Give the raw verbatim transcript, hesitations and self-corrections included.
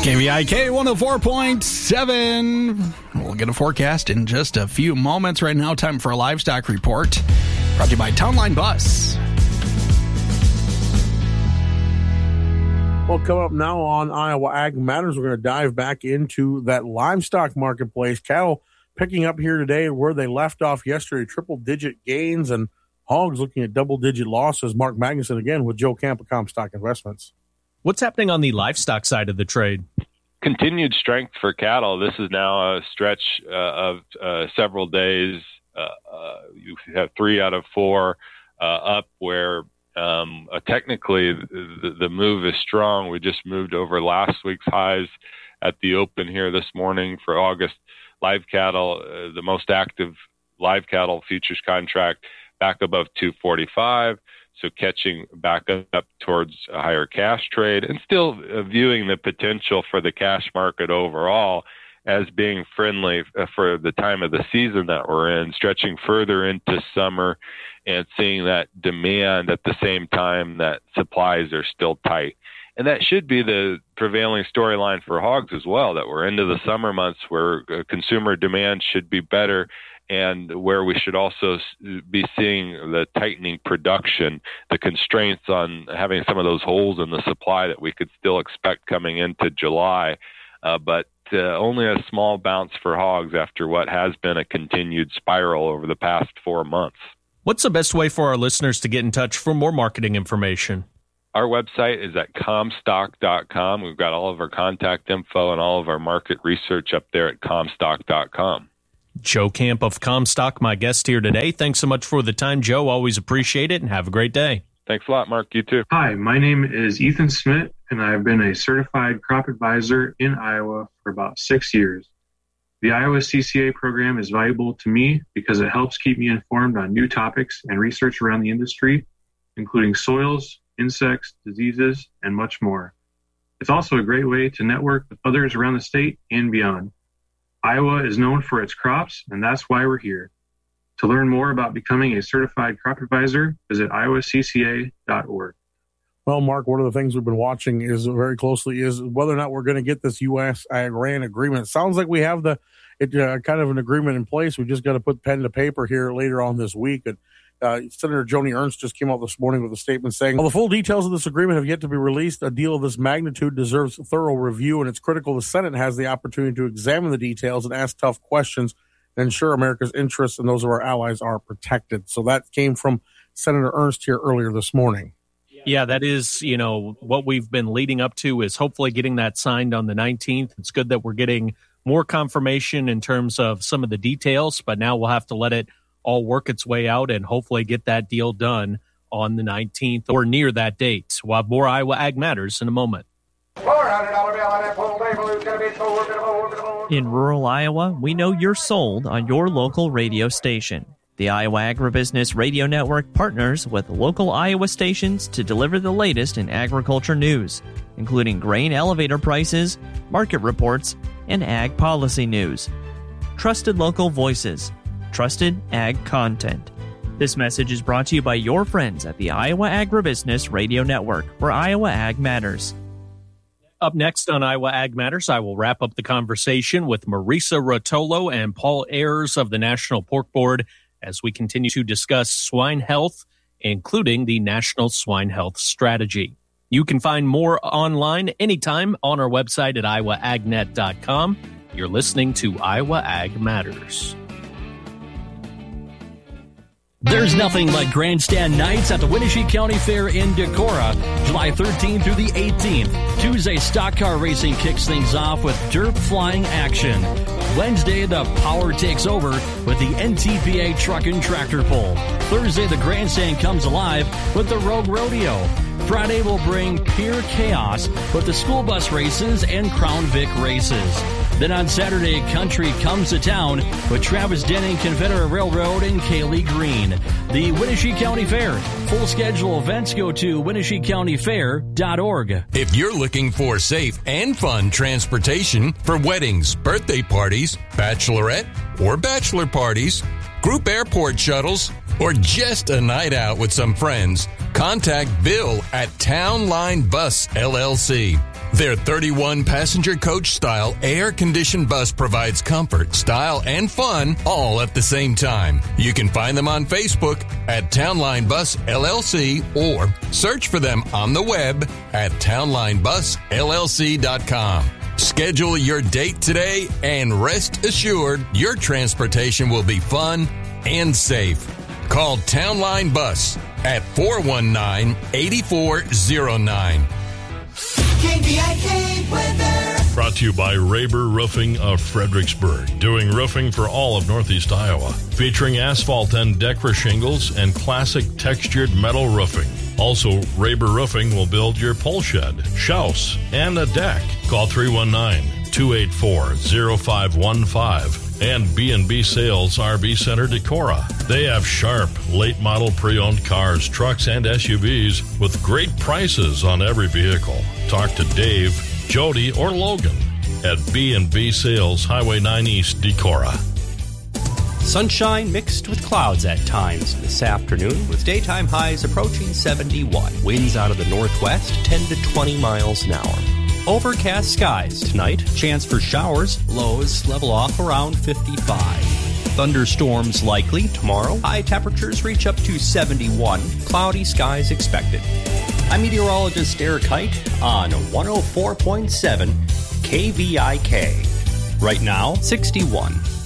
K V I K one oh four point seven. We'll get a forecast in just a few moments. Right now, time for a livestock report brought to you by Town Line Bus. Well, coming up now on Iowa Ag Matters, we're going to dive back into that livestock marketplace. Cattle picking up here today where they left off yesterday, triple-digit gains, and hogs looking at double-digit losses. Mark Magnuson again with Joe Camp of Comstock Investments. What's happening on the livestock side of the trade? Continued strength for cattle. This is now a stretch uh, of uh, several days. Uh, uh, you have three out of four uh, up where um, uh, technically the, the move is strong. We just moved over last week's highs at the open here this morning for August. Live cattle, uh, the most active live cattle futures contract back above two forty-five. So catching back up towards a higher cash trade and still viewing the potential for the cash market overall as being friendly for the time of the season that we're in, stretching further into summer and seeing that demand at the same time that supplies are still tight. And that should be the prevailing storyline for hogs as well, that we're into the summer months where consumer demand should be better and where we should also be seeing the tightening production, the constraints on having some of those holes in the supply that we could still expect coming into July. Uh, but uh, only a small bounce for hogs after what has been a continued spiral over the past four months. What's the best way for our listeners to get in touch for more marketing information? Our website is at comstock dot com. We've got all of our contact info and all of our market research up there at comstock dot com. Joe Camp of Comstock, my guest here today. Thanks so much for the time, Joe. Always appreciate it, and have a great day. Thanks a lot, Mark. You too. Hi, my name is Ethan Smith, and I've been a certified crop advisor in Iowa for about six years. The Iowa C C A program is valuable to me because it helps keep me informed on new topics and research around the industry, including soils, insects, diseases, and much more. It's also a great way to network with others around the state and beyond. Iowa is known for its crops, and that's why we're here. To learn more about becoming a certified crop advisor, visit iowa c c a dot org. Well, Mark, one of the things we've been watching is very closely is whether or not we're going to get this U S Iran agreement. Sounds like we have the it, uh, kind of an agreement in place. We just got to put pen to paper here later on this week. And uh, Senator Joni Ernst just came out this morning with a statement saying, "While the full details of this agreement have yet to be released, a deal of this magnitude deserves thorough review, and it's critical the Senate has the opportunity to examine the details and ask tough questions and ensure America's interests and those of our allies are protected." So that came from Senator Ernst here earlier this morning. Yeah, that is, you know, what we've been leading up to is hopefully getting that signed on the nineteenth. It's good that we're getting more confirmation in terms of some of the details, but now we'll have to let it all work its way out and hopefully get that deal done on the nineteenth or near that date. We'll have more Iowa Ag Matters in a moment. In rural Iowa, we know you're sold on your local radio station. The Iowa Agribusiness Radio Network partners with local Iowa stations to deliver the latest in agriculture news, including grain elevator prices, market reports, and ag policy news. Trusted local voices, trusted ag content. This message is brought to you by your friends at the Iowa Agribusiness Radio Network, where Iowa Ag matters. Up next on Iowa Ag Matters, I will wrap up the conversation with Marisa Rotolo and Paul Ayers of the National Pork Board as we continue to discuss swine health, including the National Swine Health Strategy. You can find more online anytime on our website at iowa ag net dot com. You're listening to Iowa Ag Matters. There's nothing like grandstand nights at the Winnebago County Fair in Decorah, July thirteenth through the eighteenth. Tuesday, stock car racing kicks things off with dirt flying action. Wednesday, the power takes over with the N T P A truck and tractor pull. Thursday, the grandstand comes alive with the Rogue Rodeo. Friday will bring pure chaos with the school bus races and Crown Vic races. Then on Saturday, country comes to town with Travis Denning, Confederate Railroad, and Kaylee Green. The Winnebago County Fair. Full schedule events go to winnebago county fair dot org. If you're looking for safe and fun transportation for weddings, birthday parties, bachelorette or bachelor parties, group airport shuttles, or just a night out with some friends, contact Bill at Town Line Bus L L C. Their thirty-one passenger coach-style air-conditioned bus provides comfort, style, and fun all at the same time. You can find them on Facebook at Townline Bus L L C or search for them on the web at townline bus l l c dot com. Schedule your date today and rest assured your transportation will be fun and safe. Call Townline Bus at four one nine, eight four zero nine. K V I K weather. Brought to you by Raber Roofing of Fredericksburg, doing roofing for all of Northeast Iowa, featuring asphalt and Decra shingles and classic textured metal roofing. Also, Raber Roofing will build your pole shed, house, and a deck. Call three one nine, two eight four, zero five one five. And B and B Sales R V Center Decorah. They have sharp, late-model pre-owned cars, trucks, and S U Vs with great prices on every vehicle. Talk to Dave, Jody, or Logan at B and B Sales, Highway nine East, Decorah. Sunshine mixed with clouds at times this afternoon, with daytime highs approaching seventy-one. Winds out of the northwest, ten to twenty miles an hour. Overcast skies tonight. Chance for showers. Lows level off around fifty-five. Thunderstorms likely tomorrow. High temperatures reach up to seventy-one. Cloudy skies expected. I'm meteorologist Eric Height on one oh four point seven K V I K. Right now, sixty-one.